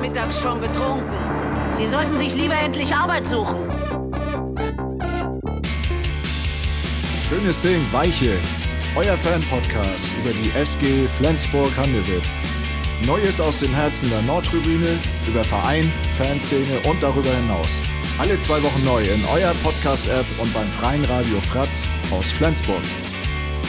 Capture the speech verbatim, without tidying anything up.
nachmittags schon betrunken. Sie sollten sich lieber endlich Arbeit suchen. Schönes Ding, Weiche. Euer Fan-Podcast über die S G Flensburg-Handewitt. Neues aus dem Herzen der Nordtribüne, über Verein, Fanszene und darüber hinaus. Alle zwei Wochen neu in eurer Podcast-App und beim freien Radio Fratz aus Flensburg.